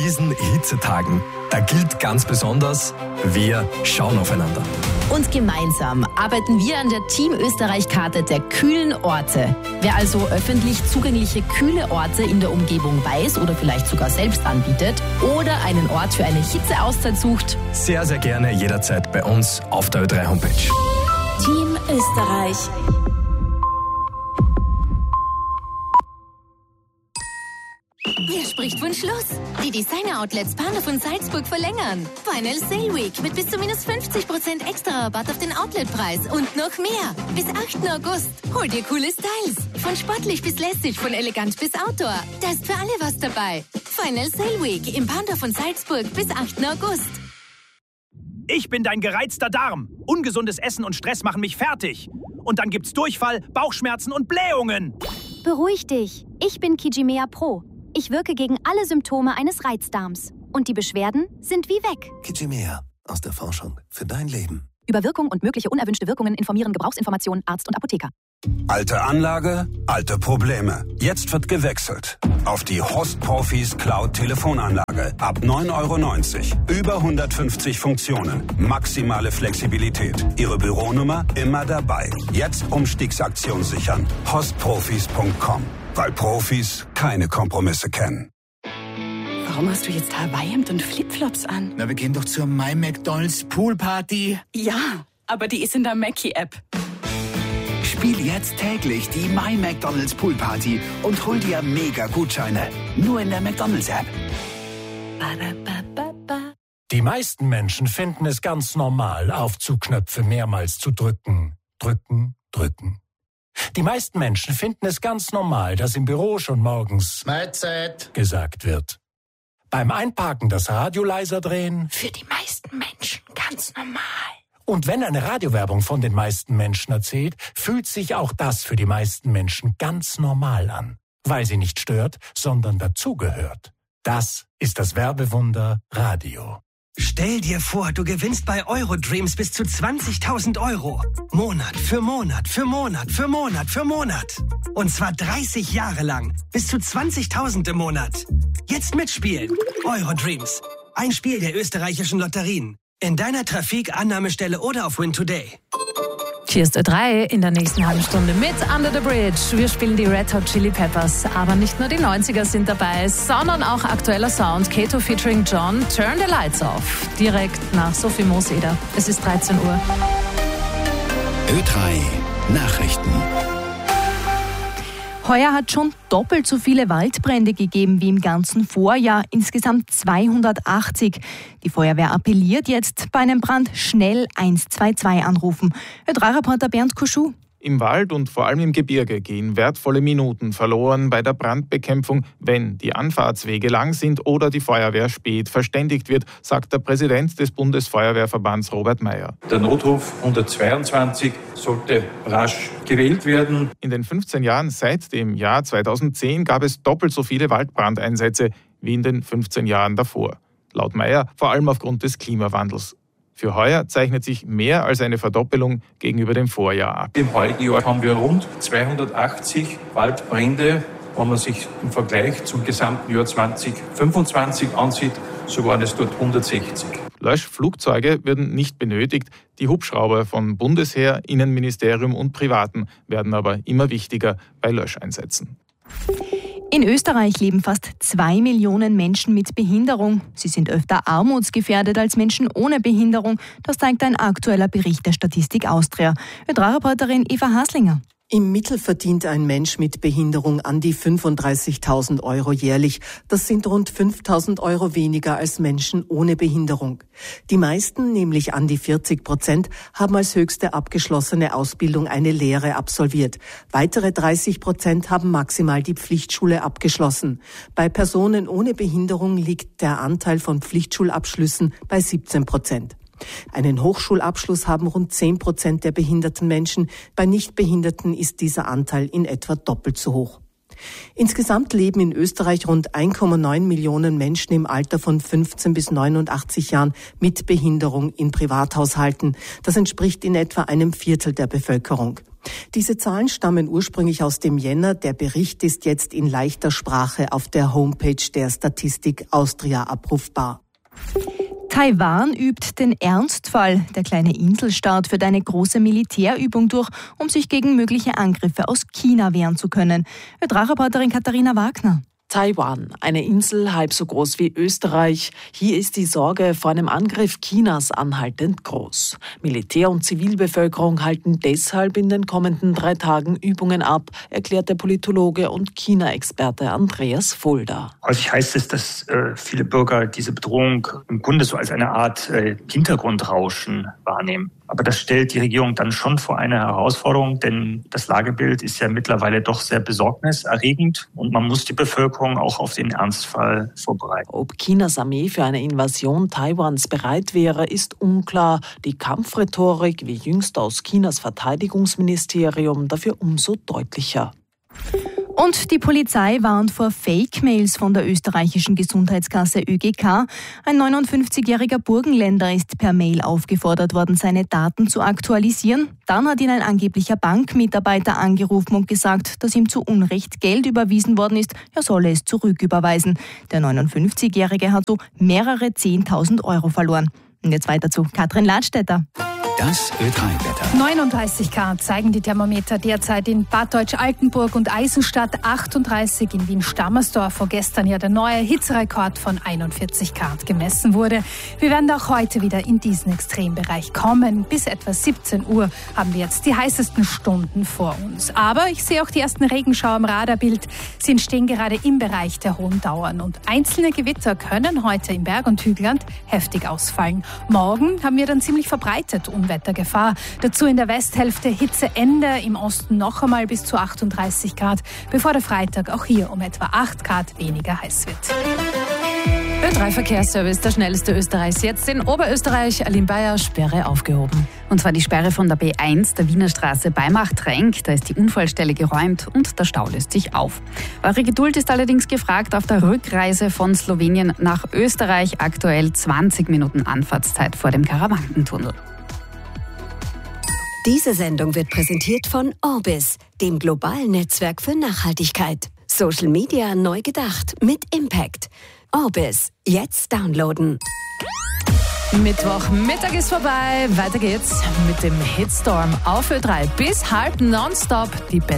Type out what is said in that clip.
diesen Hitzetagen, da gilt ganz besonders, wir schauen aufeinander. Und gemeinsam arbeiten wir an der Team Österreich-Karte der kühlen Orte. Wer also öffentlich zugängliche kühle Orte in der Umgebung weiß oder vielleicht sogar selbst anbietet oder einen Ort für eine Hitzeauszeit sucht, sehr, sehr gerne jederzeit bei uns auf der Ö3-Homepage. Team Österreich. Wer spricht von Schluss? Die Designer-Outlets Bahnhof und Salzburg verlängern. Final Sale Week mit bis zu minus 50% extra Rabatt auf den Outletpreis und noch mehr. Bis 8. August. Hol dir coole Styles. Von sportlich bis lässig, von elegant bis Outdoor. Da ist für alle was dabei. Final Sale Week im Bahnhof und Salzburg bis 8. August. Ich bin dein gereizter Darm. Ungesundes Essen und Stress machen mich fertig. Und dann gibt's Durchfall, Bauchschmerzen und Blähungen. Beruhig dich. Ich bin Kijimea Pro. Ich wirke gegen alle Symptome eines Reizdarms. Und die Beschwerden sind wie weg. Kijimea, aus der Forschung für dein Leben. Über Wirkung und mögliche unerwünschte Wirkungen informieren Gebrauchsinformationen Arzt und Apotheker. Alte Anlage, alte Probleme. Jetzt wird gewechselt. Auf die Host Profis Cloud Telefonanlage. Ab 9,90 €. Über 150 Funktionen. Maximale Flexibilität. Ihre Büronummer immer dabei. Jetzt Umstiegsaktion sichern. hostprofis.com. Weil Profis keine Kompromisse kennen. Warum hast du jetzt Hawaii-Hemd und Flipflops an? Na, wir gehen doch zur My McDonald's Poolparty. Ja, aber die ist in der Mackie-App. Spiel jetzt täglich die My McDonald's Poolparty und hol dir Mega-Gutscheine. Nur in der McDonald's-App. Die meisten Menschen finden es ganz normal, Aufzugknöpfe mehrmals zu drücken. Drücken, drücken. Die meisten Menschen finden es ganz normal, dass im Büro schon morgens Mahlzeit gesagt wird. Beim Einparken das Radio leiser drehen. Für die meisten Menschen ganz normal. Und wenn eine Radiowerbung von den meisten Menschen erzählt, fühlt sich auch das für die meisten Menschen ganz normal an. Weil sie nicht stört, sondern dazugehört. Das ist das Werbewunder Radio. Stell dir vor, du gewinnst bei Eurodreams bis zu 20.000 €. Monat für Monat für Monat für Monat für Monat. Und zwar 30 Jahre lang. Bis zu 20.000 im Monat. Jetzt mitspielen. Eurodreams. Ein Spiel der österreichischen Lotterien. In deiner Trafik-Annahmestelle oder auf Win Today. Hier ist Ö3 in der nächsten halben Stunde mit Under the Bridge. Wir spielen die Red Hot Chili Peppers. Aber nicht nur die 90er sind dabei, sondern auch aktueller Sound. Kato featuring John, Turn the Lights Off. Direkt nach Sophie Moseder. Es ist 13 Uhr. Ö3 Nachrichten. Heuer hat schon doppelt so viele Waldbrände gegeben wie im ganzen Vorjahr, insgesamt 280. Die Feuerwehr appelliert jetzt, bei einem Brand schnell 122 anrufen. Ö3-Reporter Bernd Kuschuh. Im Wald und vor allem im Gebirge gehen wertvolle Minuten verloren bei der Brandbekämpfung, wenn die Anfahrtswege lang sind oder die Feuerwehr spät verständigt wird, sagt der Präsident des Bundesfeuerwehrverbands Robert Meyer. Der Notruf 122 sollte rasch gewählt werden. In den 15 Jahren seit dem Jahr 2010 gab es doppelt so viele Waldbrandeinsätze wie in den 15 Jahren davor. Laut Meyer vor allem aufgrund des Klimawandels. Für heuer zeichnet sich mehr als eine Verdoppelung gegenüber dem Vorjahr ab. Im heurigen Jahr haben wir rund 280 Waldbrände. Wenn man sich im Vergleich zum gesamten Jahr 2025 ansieht, so waren es dort 160. Löschflugzeuge werden nicht benötigt. Die Hubschrauber von Bundesheer, Innenministerium und Privaten werden aber immer wichtiger bei Löscheinsätzen. In Österreich leben fast 2 Millionen Menschen mit Behinderung. Sie sind öfter armutsgefährdet als Menschen ohne Behinderung. Das zeigt ein aktueller Bericht der Statistik Austria. Ö3-Reporterin Eva Haslinger. Im Mittel verdient ein Mensch mit Behinderung an die 35.000 € jährlich. Das sind rund 5.000 € weniger als Menschen ohne Behinderung. Die meisten, nämlich an die 40%, haben als höchste abgeschlossene Ausbildung eine Lehre absolviert. Weitere 30% haben maximal die Pflichtschule abgeschlossen. Bei Personen ohne Behinderung liegt der Anteil von Pflichtschulabschlüssen bei 17%. Einen Hochschulabschluss haben rund 10% der behinderten Menschen. Bei Nichtbehinderten ist dieser Anteil in etwa doppelt so hoch. Insgesamt leben in Österreich rund 1,9 Millionen Menschen im Alter von 15 bis 89 Jahren mit Behinderung in Privathaushalten. Das entspricht in etwa einem Viertel der Bevölkerung. Diese Zahlen stammen ursprünglich aus dem Jänner. Der Bericht ist jetzt in leichter Sprache auf der Homepage der Statistik Austria abrufbar. Taiwan übt den Ernstfall. Der kleine Inselstaat führt eine große Militärübung durch, um sich gegen mögliche Angriffe aus China wehren zu können. Ö3-Reporterin Katharina Wagner. Taiwan, eine Insel halb so groß wie Österreich. Hier ist die Sorge vor einem Angriff Chinas anhaltend groß. Militär und Zivilbevölkerung halten deshalb in den kommenden 3 Tagen Übungen ab, erklärt der Politologe und China-Experte Andreas Fulda. Häufig heißt es, dass viele Bürger diese Bedrohung im Grunde so als eine Art Hintergrundrauschen wahrnehmen. Aber das stellt die Regierung dann schon vor eine Herausforderung, denn das Lagebild ist ja mittlerweile doch sehr besorgniserregend und man muss die Bevölkerung auch auf den Ernstfall vorbereiten. Ob Chinas Armee für eine Invasion Taiwans bereit wäre, ist unklar. Die Kampfrhetorik, wie jüngst aus Chinas Verteidigungsministerium, dafür umso deutlicher. Und die Polizei warnt vor Fake-Mails von der österreichischen Gesundheitskasse ÖGK. Ein 59-jähriger Burgenländer ist per Mail aufgefordert worden, seine Daten zu aktualisieren. Dann hat ihn ein angeblicher Bankmitarbeiter angerufen und gesagt, dass ihm zu Unrecht Geld überwiesen worden ist. Er solle es zurücküberweisen. Der 59-jährige hat so mehrere 10.000 Euro verloren. Und jetzt weiter zu Katrin Ladstätter. Das Ö3-Wetter. 39 Grad zeigen die Thermometer derzeit in Bad Deutsch-Altenburg und Eisenstadt, 38 in Wien-Stammersdorf, wo gestern ja der neue Hitzerekord von 41 Grad gemessen wurde. Wir werden auch heute wieder in diesen Extrembereich kommen. Bis etwa 17 Uhr haben wir jetzt die heißesten Stunden vor uns. Aber ich sehe auch die ersten Regenschauer im Radarbild. Sie entstehen gerade im Bereich der hohen Dauern. Und einzelne Gewitter können heute im Berg- und Hügelland heftig ausfallen. Morgen haben wir dann ziemlich verbreitet Unwettergefahr. Dazu in der Westhälfte Hitzeende, im Osten noch einmal bis zu 38 Grad, bevor der Freitag auch hier um etwa 8 Grad weniger heiß wird. Ö3-Verkehrsservice, der schnellste Österreichs. Jetzt in Oberösterreich, Aline Bayer, Sperre aufgehoben. Und zwar die Sperre von der B1, der Wiener Straße bei Machtrenk. Da ist die Unfallstelle geräumt und der Stau löst sich auf. Eure Geduld ist allerdings gefragt auf der Rückreise von Slowenien nach Österreich. Aktuell 20 Minuten Anfahrtszeit vor dem Karawankentunnel. Diese Sendung wird präsentiert von Orbis, dem globalen Netzwerk für Nachhaltigkeit. Social Media neu gedacht mit Impact. Orbis, jetzt downloaden. Mittwochmittag ist vorbei. Weiter geht's mit dem Hitstorm auf Ö3. Bis halb nonstop die